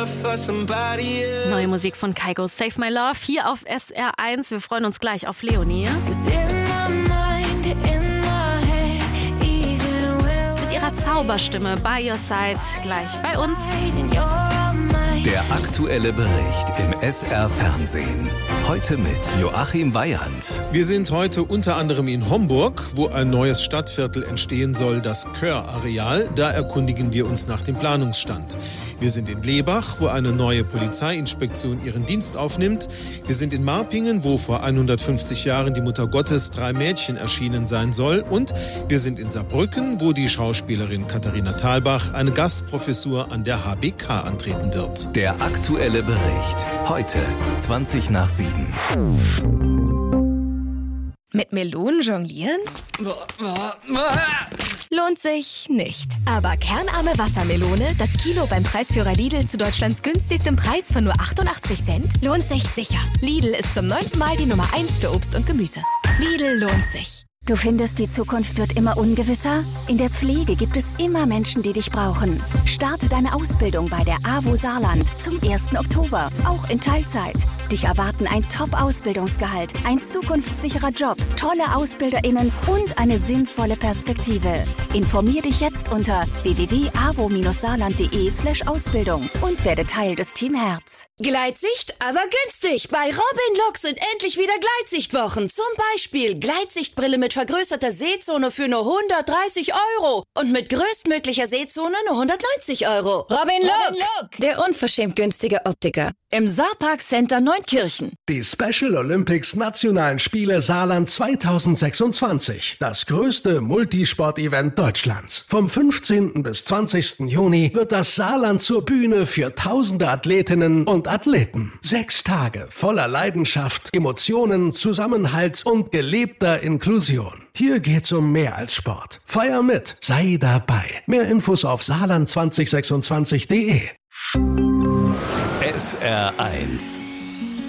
Neue Musik von Kygo, Save My Love, hier auf SR1. Wir freuen uns gleich auf Leonie. Mit ihrer Zauberstimme by your side gleich bei uns. Der aktuelle Bericht im SR-Fernsehen. Heute mit Joachim Weyand. Wir sind heute unter anderem in Homburg, wo ein neues Stadtviertel entstehen soll, das Kör-Areal. Da erkundigen wir uns nach dem Planungsstand. Wir sind in Lebach, wo eine neue Polizeiinspektion ihren Dienst aufnimmt. Wir sind in Marpingen, wo vor 150 Jahren die Mutter Gottes 3 Mädchen erschienen sein soll. Und wir sind in Saarbrücken, wo die Schauspielerin Katharina Thalbach eine Gastprofessur an der HBK antreten wird. Der aktuelle Bericht. Heute 7:20. Mit Melonen jonglieren? Lohnt sich nicht. Aber kernarme Wassermelone, das Kilo beim Preisführer Lidl zu Deutschlands günstigstem Preis von nur 88 Cent, lohnt sich sicher. Lidl ist zum 9. Mal die Nummer 1 für Obst und Gemüse. Lidl lohnt sich. Du findest, die Zukunft wird immer ungewisser? In der Pflege gibt es immer Menschen, die dich brauchen. Starte deine Ausbildung bei der AWO Saarland zum 1. Oktober, auch in Teilzeit. Dich erwarten ein Top-Ausbildungsgehalt, ein zukunftssicherer Job, tolle AusbilderInnen und eine sinnvolle Perspektive. Informier dich jetzt unter www.avo-saarland.de/Ausbildung und werde Teil des Team Herz. Gleitsicht, aber günstig. Bei Robin Lux sind endlich wieder Gleitsichtwochen. Zum Beispiel Gleitsichtbrille mit vergrößerter Sehzone für nur 130 € und mit größtmöglicher Sehzone nur 190 €. Robin Look, der unverschämt günstige Optiker. Im Saarpark Center Neunkirchen. Die Special Olympics Nationalen Spiele Saarland 2026. Das größte Multisport-Event Deutschlands. Vom 15. bis 20. Juni wird das Saarland zur Bühne für tausende Athletinnen und Athleten. 6 Tage voller Leidenschaft, Emotionen, Zusammenhalt und gelebter Inklusion. Hier geht's um mehr als Sport. Feier mit, sei dabei. Mehr Infos auf saarland2026.de. SR1